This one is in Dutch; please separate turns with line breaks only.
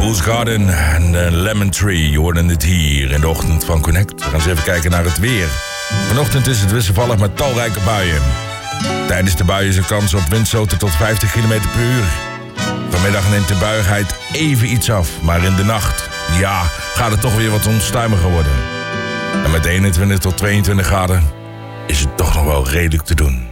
Fool's Garden en Lemon Tree. Je hoorde het hier in de ochtend van Connect. We gaan eens even kijken naar het weer. Vanochtend is het wisselvallig met talrijke buien. Tijdens de buien is er kans op windstoten tot 50 km per uur. Vanmiddag neemt de buiigheid even iets af. Maar in de nacht, ja, gaat het toch weer wat onstuimiger worden. En met 21 tot 22 graden is het toch nog wel redelijk te doen.